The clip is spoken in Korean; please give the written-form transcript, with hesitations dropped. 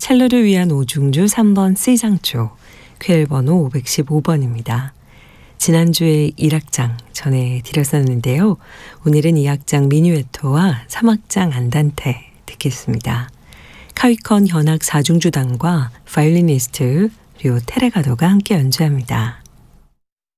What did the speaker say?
첼로를 위한 오중주 3번 C장조, 퀘일 번호 515번입니다. 지난주에 1악장 전해드렸었는데요. 오늘은 2악장 미뉴에토와 3악장 안단테 듣겠습니다. 카위컨 현악 4중주단과 바이올리니스트 류 테레가도가 함께 연주합니다.